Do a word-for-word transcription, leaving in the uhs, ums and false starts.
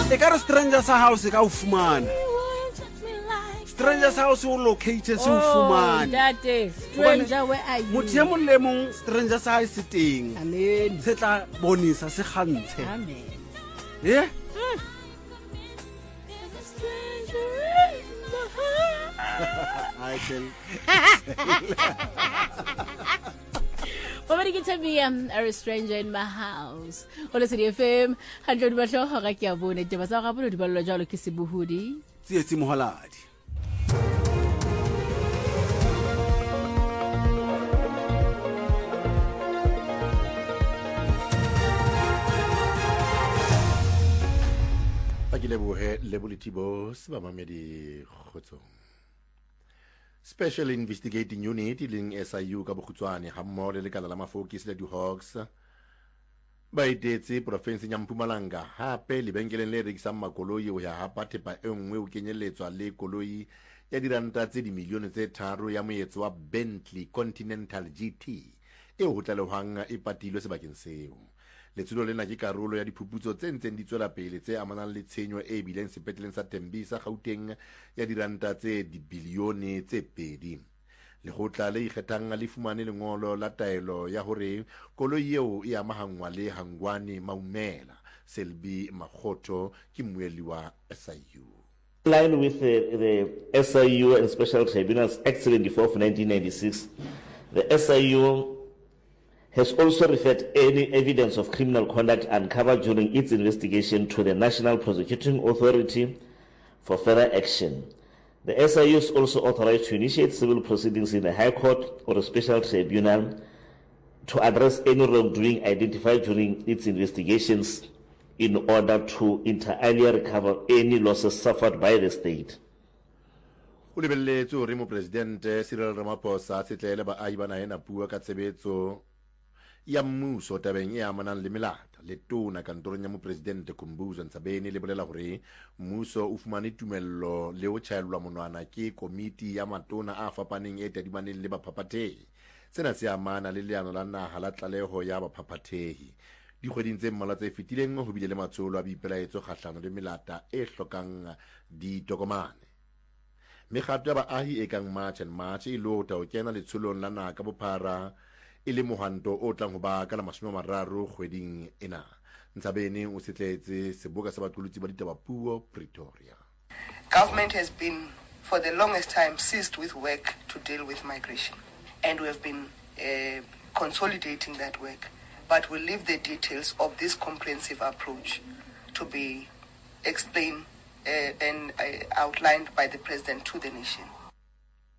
e ka re Strangers House ka o fumana Strangers House o located se o fumane Date, stranger, where are you? motho ya mong le mong Strangers House teng Amen. se tla bonisa se gantshe Amen. eh I tell Somebody can me um, a stranger in my house. Hola City F M, hundred basho ga ke a bone taba sa ga bolo di ballo jalo ke sebuhudi. tsietsi moholadi ba ke lebohe lebolitibo se ba mamedi kgotsong Special Investigating Unit leng S I U ka bokhutswane ha mmoho le lekala la mafokisi la di-Hawks ba itetse profenseng ya Mpumalanga hape lebenkeleng le rekisang makoloi ho ya hapa thepa e nngwe o kenyelletswa le koloi ya diranta tse dimilione tse tharo ya moetso wa Bentley Continental G T e ho tlalehwang e patilwe sebakeng seo letsholo lena ke karolo ya diphuputso tse ntseng di tswela pele tse amanang le tshenyo e bileng sepetleleng sa Tembisa Gauteng ya diranta tse dibilione tse pedi lekgotla le ikgethang le fumane lengolo la taelo ya hore koloi eo e amahangwa le Hangwane Maumela Selby Makgotho ke mmueli wa S I U. In line with the, the S I U and Special Tribunals Act seventy-four of nineteen ninety-six, the S I U has also referred any evidence of criminal conduct uncovered during its investigation to the National Prosecuting Authority for further action. The S I U is also authorized to initiate civil proceedings in a High Court or a special tribunal to address any wrongdoing identified during its investigations in order to inter alia recover any losses suffered by the state. O lebelletse hore mo Presidente Cyril Ramaphosa se tlele ba ai bana ena puo ka tshebetso ya mmuso tabeng e amanang le melata le tona kantorong ya mo Presidente Khumbudzo Ntshabeni le bolela hore mmuso o fumane tumello le ho tjhaellwa monwana ke komiti ya matona a fapaneng e tadimaneng le baphaphathehi sena se amana le leano la naha la tlaleho ya baphaphathehi dikgweding tse mmalwa tse fetileng ho bile le matsholo a boipelaetso kgahlano le melata e hlokang ditokomane mekgatlo ya baahi e kang March and March e lota ho kena letsholong la naha ka bophara ile mohanto o tlang ho ba ka la mashome a mararo kgweding ena Ntshabeni o setletse seboka sa baqolotsi ba ditaba puo Pretoria. Government has been for the longest time ceased with work to deal with migration and we have been uh, consolidating that work, but we'll leave the details of this comprehensive approach to be explained uh, and uh, outlined by the President to the nation.